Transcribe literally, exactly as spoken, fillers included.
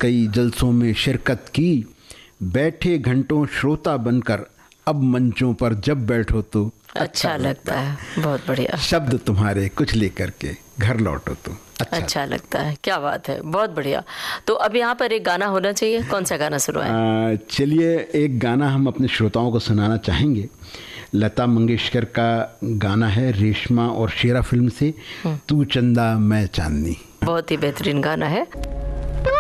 कई जलसों में शिरकत की, बैठे घंटों श्रोता बनकर, अब मंचों पर जब बैठो तो अच्छा, अच्छा लगता है। बहुत बढ़िया। शब्द तुम्हारे कुछ लेकर के घर लौटो तो अच्छा, अच्छा लगता है। क्या बात है, बहुत बढ़िया। तो अब यहाँ पर एक गाना होना चाहिए, कौन सा गाना सुनवाएं? चलिए एक गाना हम अपने श्रोताओं को सुनाना चाहेंगे। लता मंगेशकर का गाना है, रेशमा और शेरा फिल्म से, तू चंदा मैं चांदनी। बहुत ही बेहतरीन गाना है।